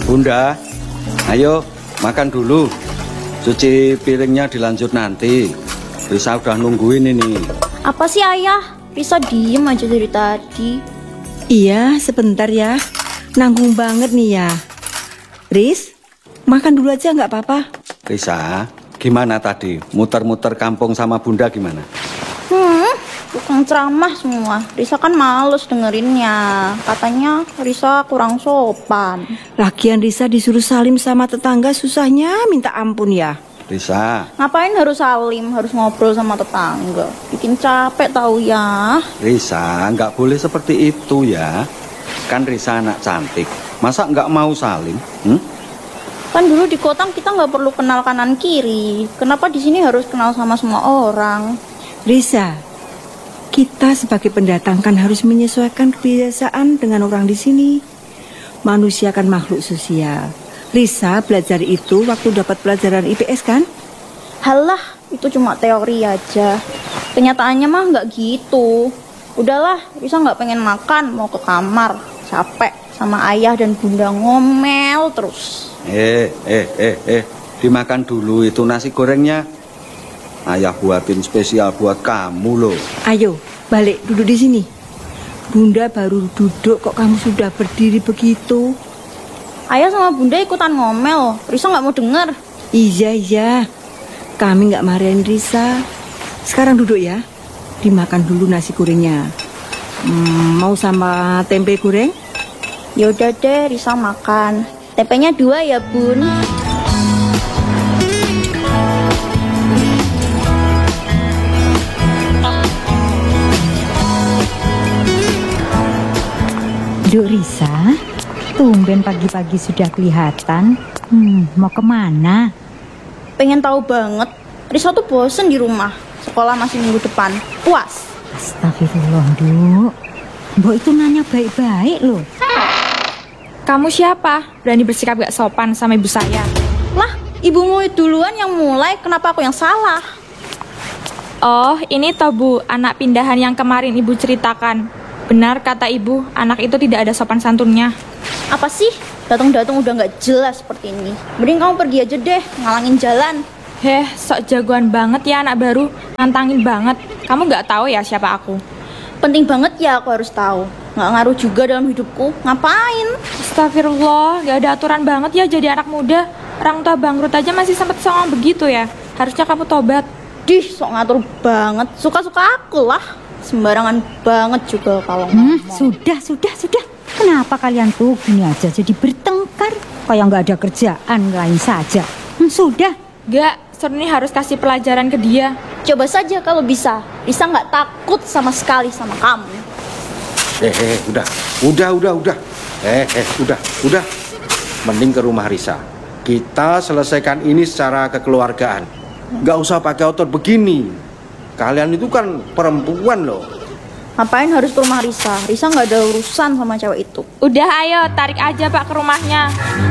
Bunda, ayo makan dulu. Cuci piringnya dilanjut nanti. Risa udah nungguin ini. Apa sih ayah? Risa diem aja dari tadi. Iya, sebentar ya. Nanggung banget nih ya. Riz, makan dulu aja nggak apa-apa. Risa, gimana tadi? Muter-muter kampung sama Bunda gimana? Tukang ceramah semua. Risa kan males dengerinnya. Katanya Risa kurang sopan. Lagian Risa disuruh salim sama tetangga susahnya minta ampun ya. Risa, Ngapain harus salim, harus ngobrol sama tetangga? Bikin capek tahu ya. Risa, nggak boleh seperti itu ya. Kan Risa anak cantik. Masa nggak mau salim? Kan dulu di kota kita nggak perlu kenal kanan kiri. Kenapa di sini harus kenal sama semua orang? Risa, kita sebagai pendatang kan harus menyesuaikan kebiasaan dengan orang di sini. Manusia kan makhluk sosial. Risa belajar itu waktu dapat pelajaran IPS kan? Halah, itu cuma teori aja. Kenyataannya mah nggak gitu. Udahlah, Risa nggak pengen makan, mau ke kamar. Capek sama ayah dan bunda ngomel terus. Dimakan dulu itu nasi gorengnya. Ayah buatin spesial buat kamu loh. Ayo, balik duduk di sini. Bunda baru duduk kok kamu sudah berdiri begitu. Ayah sama bunda ikutan ngomel. Risa nggak mau denger. Iya. Kami nggak marahin Risa. Sekarang duduk ya. Dimakan dulu nasi gorengnya. Mau sama tempe goreng? Yaudah deh, Risa makan. Tempenya 2 ya, Bun. Duk Risa, tumben pagi-pagi sudah kelihatan. Mau kemana? Pengen tahu banget. Risa tuh bosen di rumah. Sekolah masih minggu depan. Puas. Astagfirullah, Duk. Mbok itu nanya baik-baik loh. Kamu siapa? Berani bersikap gak sopan sama ibu saya? Lah, ibumu duluan yang mulai. Kenapa aku yang salah? Oh, ini toh Bu, anak pindahan yang kemarin ibu ceritakan. Benar kata ibu, anak itu tidak ada sopan santunnya. Apa sih? Datang-datang udah nggak jelas seperti ini. Mending kamu pergi aja deh, ngalangin jalan. Heh, sok jagoan banget ya anak baru. Nantangin banget. Kamu gak tahu ya siapa aku? Penting banget ya aku harus tahu. Nggak ngaruh juga dalam hidupku. Ngapain? Astagfirullah, gak ada aturan banget ya jadi anak muda. Orang tua bangkrut aja masih sempet songong begitu ya. Harusnya kamu tobat. Dih, sok ngatur banget. Suka-suka aku lah. Sembarangan banget juga kalau ngomong. Sudah. Kenapa kalian tuh gini aja jadi bertengkar? Kayak nggak ada kerjaan lain saja. Sudah. Gak, Seruni harus kasih pelajaran ke dia. Coba saja kalau bisa. Risa nggak takut sama sekali sama kamu. Udah. Mending ke rumah Risa. Kita selesaikan ini secara kekeluargaan. Nggak usah pakai otot begini. Kalian itu kan perempuan loh. Ngapain harus ke rumah Risa? Risa nggak ada urusan sama cewek itu. Udah ayo, tarik aja Pak ke rumahnya.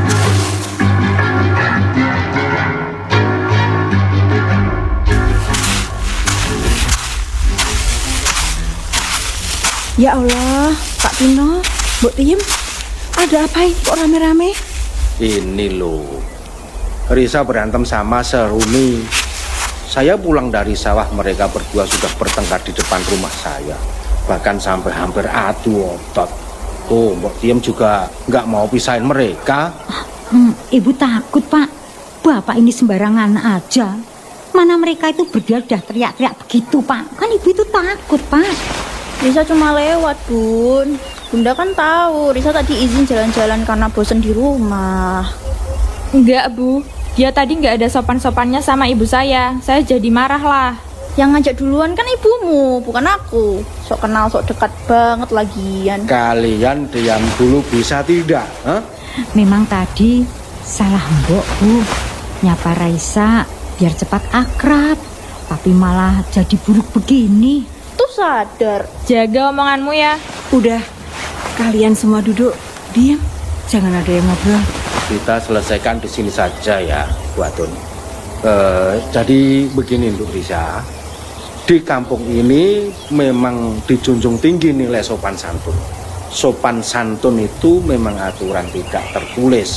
Ya Allah, Pak Tino, Mbok Tiem, ada apa ini kok rame-rame? Ini loh, Risa berantem sama Seruni. Saya pulang dari sawah, mereka berdua sudah bertengkar di depan rumah saya. Bahkan sampai hampir adu otot. Tuh, Mbok Tiem juga nggak mau pisahin mereka. Ibu takut, Pak. Bapak ini sembarangan aja. Mana mereka itu berdua udah teriak-teriak begitu, Pak. Kan ibu itu takut, Pak. Risa cuma lewat, Bun. Bunda kan tahu Risa tadi izin jalan-jalan karena bosen di rumah. Enggak Bu, dia tadi nggak ada sopan-sopannya sama ibu saya. Saya jadi marah lah. Yang ngajak duluan kan ibumu, bukan aku. Sok kenal, sok dekat banget lagian. Kalian diam dulu bisa tidak? Memang tadi salah Mbok, Bu. Nyapa Raisa biar cepat akrab. Tapi malah jadi buruk begini. Tuh sadar. Jaga omonganmu ya. Udah, kalian semua duduk, diam, jangan ada yang ngobrol. Kita selesaikan di sini saja ya, Bu Atun. Jadi begini untuk Risa. Di kampung ini memang dijunjung tinggi nilai sopan santun. Sopan santun itu memang aturan tidak tertulis.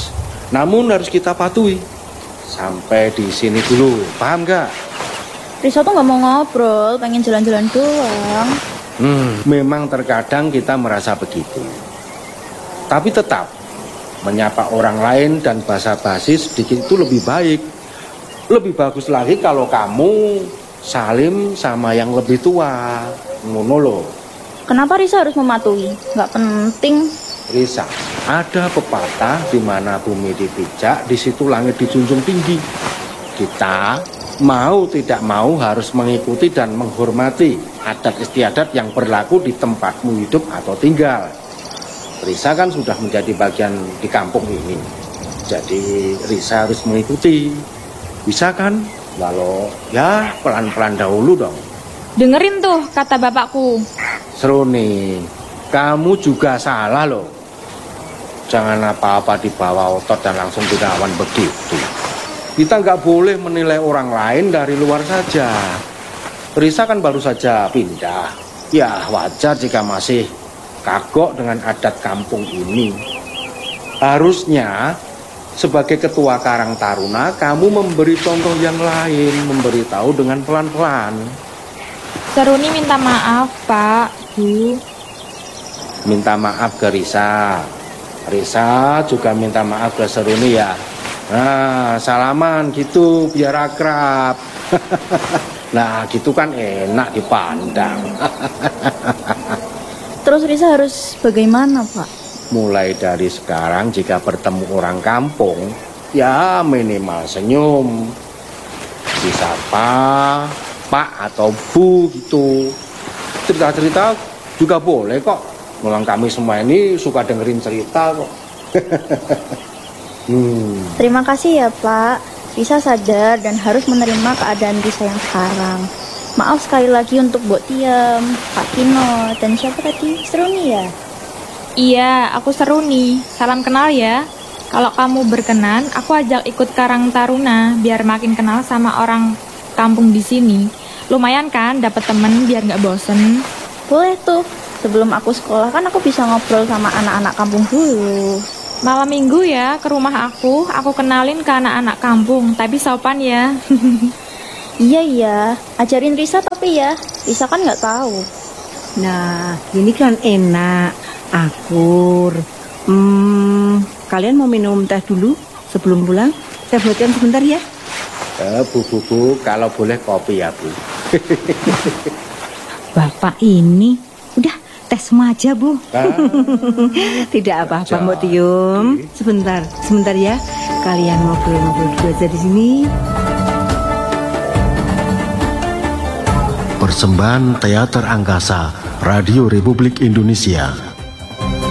Namun harus kita patuhi. Sampai di sini dulu, paham nggak? Risa tuh nggak mau ngobrol, pengen jalan-jalan doang. Memang terkadang kita merasa begitu. Tapi tetap, menyapa orang lain dan basa-basi sedikit itu lebih baik. Lebih bagus lagi kalau kamu salim sama yang lebih tua. Ngono loh. Kenapa Risa harus mematuhi? Nggak penting. Risa, ada pepatah di mana bumi dipijak, di situ langit dijunjung tinggi. Kita mau tidak mau harus mengikuti dan menghormati adat istiadat yang berlaku di tempatmu hidup atau tinggal. Risa kan sudah menjadi bagian di kampung ini. Jadi Risa harus mengikuti. Bisa kan? Walau ya pelan-pelan dahulu dong. Dengerin tuh kata bapakku. Seru nih, kamu juga salah loh. Jangan apa-apa dibawa otot dan langsung dilawan begitu. Kita nggak boleh menilai orang lain dari luar saja. Risa kan baru saja pindah. Ya wajar jika masih kagok dengan adat kampung ini. Harusnya sebagai ketua Karang Taruna, kamu memberi contoh yang lain, memberitahu dengan pelan-pelan. Seruni minta maaf, Pak, Bu. Minta maaf ke Risa. Risa juga minta maaf ke Seruni ya. Nah, salaman gitu biar akrab. Nah, gitu kan enak dipandang. Terus Risa harus bagaimana, Pak? Mulai dari sekarang jika bertemu orang kampung, ya minimal senyum, disapa Pak atau Bu gitu. Cerita-cerita juga boleh kok. Memang kami semua ini suka dengerin cerita kok. Terima kasih ya, Pak. Risa sadar dan harus menerima keadaan Risa yang sekarang. Maaf sekali lagi untuk Mbok Tiam, Pak Kino, dan siapa tadi? Seruni ya? Iya, aku Seruni. Salam kenal ya. Kalau kamu berkenan, aku ajak ikut Karang Taruna biar makin kenal sama orang kampung di sini. Lumayan kan dapat temen biar nggak bosen. Boleh tuh. Sebelum aku sekolah kan aku bisa ngobrol sama anak-anak kampung dulu. Malam minggu ya ke rumah aku kenalin ke anak-anak kampung, tapi sopan ya. Iya, ajarin Risa tapi ya. Risa kan nggak tahu. Nah, ini kan enak. Akur. Kalian mau minum teh dulu sebelum pulang? Saya buatkan sebentar ya. Bu, kalau boleh kopi ya, Bu. Bapak ini udah teh semua aja, Bu. Tidak apa-apa, Mbok Tium. Sebentar ya. Kalian ngobrol-ngobrol dulu aja di sini. Persembahan Teater Angkasa Radio Republik Indonesia